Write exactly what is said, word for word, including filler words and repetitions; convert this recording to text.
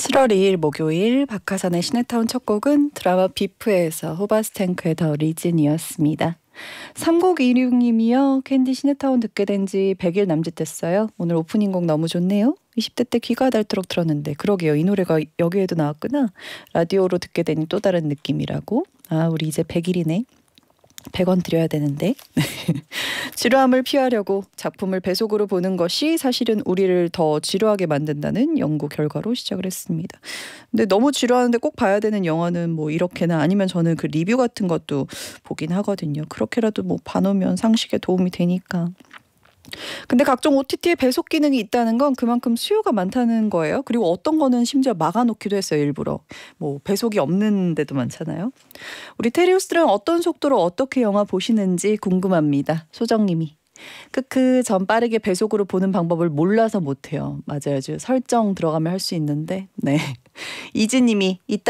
칠월 이일 목요일 박하선의 시네타운 첫 곡은 드라마 비프에서 후바스탱크의 더 리즌이었습니다. 삼공이육님이요. 캔디 시네타운 듣게 된 지 백 일 남짓 됐어요. 오늘 오프닝 곡 너무 좋네요. 이십 대 때 귀가 닳도록 들었는데 그러게요. 이 노래가 여기에도 나왔구나. 라디오로 듣게 되니 또 다른 느낌이라고. 아, 우리 이제 백 일이네. 백 원 드려야 되는데. 지루함을 피하려고 작품을 배속으로 보는 것이 사실은 우리를 더 지루하게 만든다는 연구 결과로 시작을 했습니다. 근데 너무 지루하는데 꼭 봐야 되는 영화는 뭐 이렇게나 아니면 저는 그 리뷰 같은 것도 보긴 하거든요. 그렇게라도 뭐 봐놓으면 상식에 도움이 되니까. 근데 각종 오티티에 배속 기능이 있다는 건 그만큼 수요가 많다는 거예요. 그리고 어떤 거는 심지어 막아놓기도 했어요. 일부러. 뭐 배속이 없는 데도 많잖아요. 우리 테리우스들은 어떤 속도로 어떻게 영화 보시는지 궁금합니다. 소정님이. 크크, 전 빠르게 배속으로 보는 방법을 몰라서 못해요. 맞아요. 설정 들어가면 할 수 있는데. 네. 이지님이 이따